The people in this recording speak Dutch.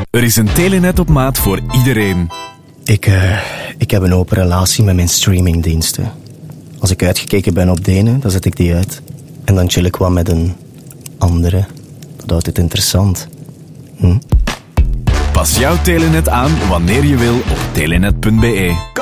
Er is een Telenet op maat voor iedereen. Ik heb een open relatie met mijn streamingdiensten. Als ik uitgekeken ben op de ene, dan zet ik die uit. En dan chill ik wat met een andere. Dat houdt het interessant. Pas jouw Telenet aan wanneer je wil op telenet.be.